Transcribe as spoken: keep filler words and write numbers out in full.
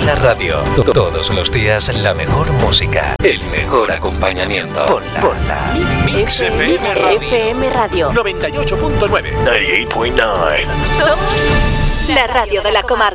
en la radio. Todos los días la mejor música, el mejor acompañamiento. Ponla. Ponla. Mix F M Radio. F M Radio. noventa y ocho punto nueve. noventa y ocho punto nueve. Somos la radio de la comarca.